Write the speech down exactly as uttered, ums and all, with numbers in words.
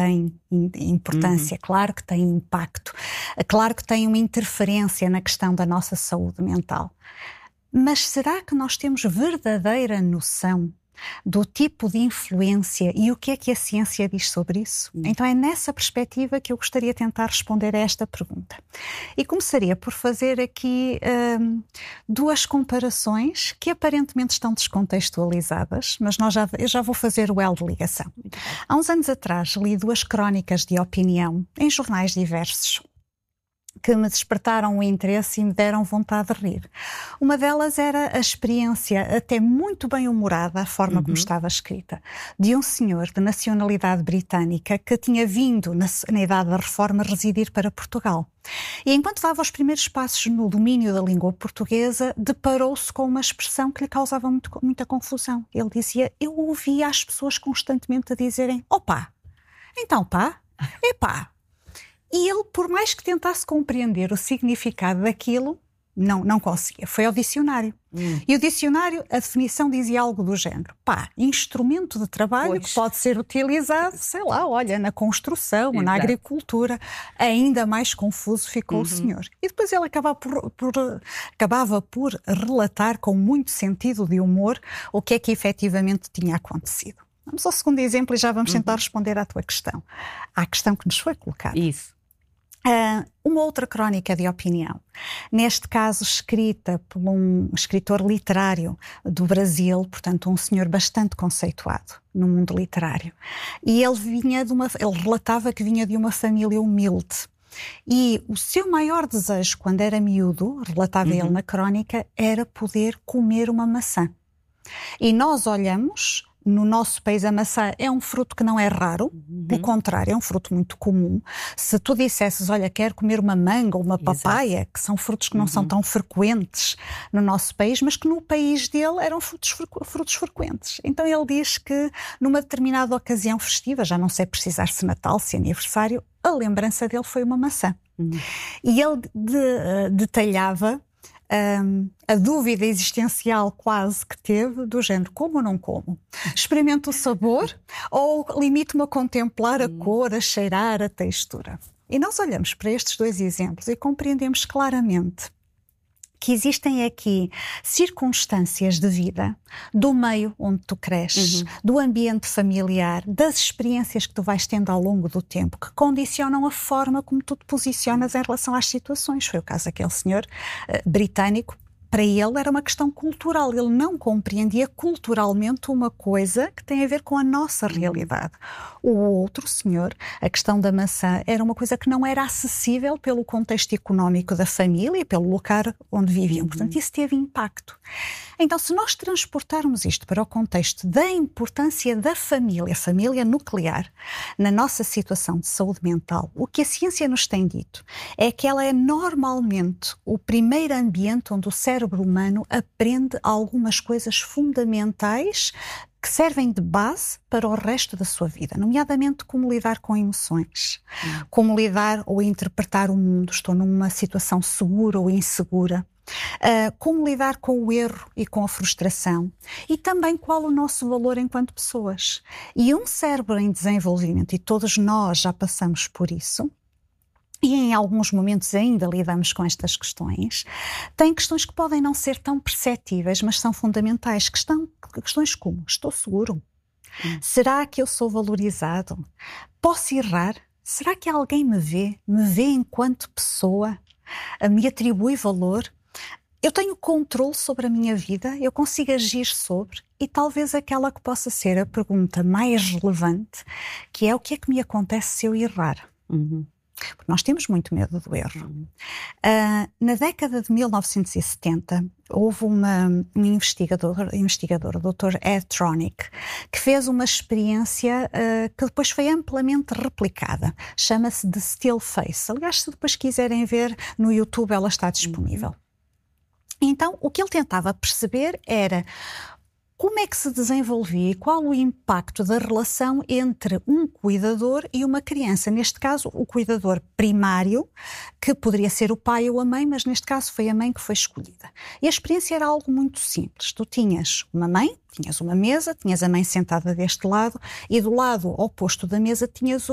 tem importância, uhum. claro que tem impacto, claro que tem uma interferência na questão da nossa saúde mental. Mas será que nós temos verdadeira noção do tipo de influência e o que é que a ciência diz sobre isso? Uhum. Então é nessa perspectiva que eu gostaria de tentar responder a esta pergunta. E começaria por fazer aqui hum, duas comparações que aparentemente estão descontextualizadas, mas nós já, eu já vou fazer o elo de ligação. Há uns anos atrás li duas crónicas de opinião em jornais diversos, que me despertaram o interesse e me deram vontade de rir. Uma delas era a experiência, até muito bem humorada, a forma uhum. como estava escrita, de um senhor de nacionalidade britânica que tinha vindo, na, na idade da reforma, residir para Portugal. E enquanto dava os primeiros passos no domínio da língua portuguesa, deparou-se com uma expressão que lhe causava muito, muita confusão. Ele dizia, eu ouvia as pessoas constantemente a dizerem, opá, então pá, epá. E ele, por mais que tentasse compreender o significado daquilo, não, não conseguia. Foi ao dicionário. Hum. E o dicionário, a definição dizia algo do género. Pá, instrumento de trabalho pois. que pode ser utilizado, sei lá, olha, na construção, Exato. na agricultura. Ainda mais confuso ficou uhum. o senhor. E depois ele acabava por, por, acabava por relatar com muito sentido de humor o que é que efetivamente tinha acontecido. Vamos ao segundo exemplo e já vamos uhum. tentar responder à tua questão. À questão que nos foi colocada. Isso. Uh, uma outra crónica de opinião, neste caso escrita por um escritor literário do Brasil, portanto um senhor bastante conceituado no mundo literário. E ele vinha de uma, ele relatava que vinha de uma família humilde. E o seu maior desejo, quando era miúdo, relatava uhum. ele na crónica, era poder comer uma maçã. E nós olhamos... No nosso país a maçã é um fruto que não é raro, uhum. pelo contrário, é um fruto muito comum. Se tu dissesses, olha, quero comer uma manga ou uma papaya, Exato. que são frutos que não uhum. são tão frequentes no nosso país, mas que no país dele eram frutos, frutos frequentes. Então ele diz que numa determinada ocasião festiva, já não sei precisar se Natal, se aniversário, a lembrança dele foi uma maçã. Uhum. E ele de, uh, detalhava Um, a dúvida existencial quase que teve do género, como ou não como? Experimento o sabor ou limito-me a contemplar a cor, a cheirar, a textura? E nós olhamos para estes dois exemplos e compreendemos claramente que existem aqui circunstâncias de vida, do meio onde tu cresces, uhum. do ambiente familiar, das experiências que tu vais tendo ao longo do tempo, que condicionam a forma como tu te posicionas em relação às situações. Foi o caso daquele senhor uh, britânico. Para ele era uma questão cultural, ele não compreendia culturalmente uma coisa que tem a ver com a nossa realidade. O outro senhor, a questão da maçã, era uma coisa que não era acessível pelo contexto económico da família e pelo lugar onde viviam. Uhum. Portanto, isso teve impacto. Então, se nós transportarmos isto para o contexto da importância da família, família nuclear, na nossa situação de saúde mental, o que a ciência nos tem dito é que ela é normalmente o primeiro ambiente onde o cérebro humano aprende algumas coisas fundamentais que servem de base para o resto da sua vida, nomeadamente como lidar com emoções, hum. como lidar ou interpretar o mundo, estou numa situação segura ou insegura, uh, como lidar com o erro e com a frustração e também qual o nosso valor enquanto pessoas. E um cérebro em desenvolvimento, e todos nós já passamos por isso, e em alguns momentos ainda lidamos com estas questões, tem questões que podem não ser tão perceptíveis, mas são fundamentais. Questão, questões como, estou seguro? Hum. Será que eu sou valorizado? Posso errar? Será que alguém me vê? Me vê enquanto pessoa? Me atribui valor? Eu tenho controle sobre a minha vida? Eu consigo agir sobre? E talvez aquela que possa ser a pergunta mais relevante, que é o que é que me acontece se eu errar? Uhum. Porque nós temos muito medo do erro. Uh, na década de mil novecentos e setenta, houve uma, um investigador, investigador, o doutor Ed Tronick, que fez uma experiência uh, que depois foi amplamente replicada. Chama-se The Still Face. Aliás, se depois quiserem ver no YouTube, ela está disponível. Então, o que ele tentava perceber era como é que se desenvolvia e qual o impacto da relação entre um cuidador e uma criança. Neste caso, o cuidador primário, que poderia ser o pai ou a mãe, mas neste caso foi a mãe que foi escolhida. E a experiência era algo muito simples. Tu tinhas uma mãe, tinhas uma mesa, tinhas a mãe sentada deste lado e do lado oposto da mesa tinhas